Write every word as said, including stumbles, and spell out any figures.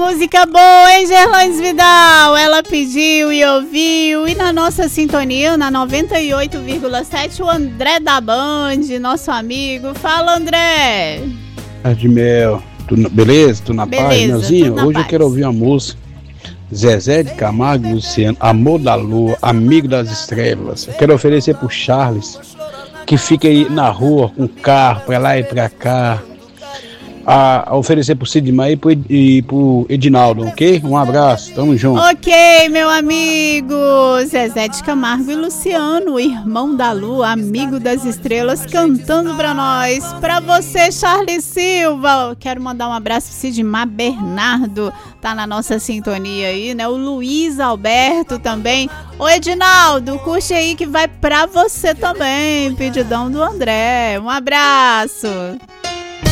música boa, hein, Gerlane Vidal? Ela pediu e ouviu. E na nossa sintonia, na noventa e oito vírgula sete, o André da Band, nosso amigo. Fala, André. Admel, tu, beleza? Tu na Beleza, paz, Melzinho? tudo na Hoje paz. eu quero ouvir uma música. Zezé de Camargo e Luciano, Amor da Lua, Amigo das Estrelas. Eu quero oferecer pro Charles, que fica aí na rua com carro, pra lá e pra cá. A, a oferecer pro Sidmar e pro, e pro Edinaldo, ok? Um abraço, tamo junto. Ok, meu amigo. Zezé de Camargo e Luciano, irmão da lua, amigo das estrelas, cantando pra nós. Pra você, Charles Silva. Quero mandar um abraço pro Sidmar Bernardo, tá na nossa sintonia aí, né? O Luiz Alberto também. Ô, Edinaldo, curte aí que vai pra você também. Pedidão do André. Um abraço.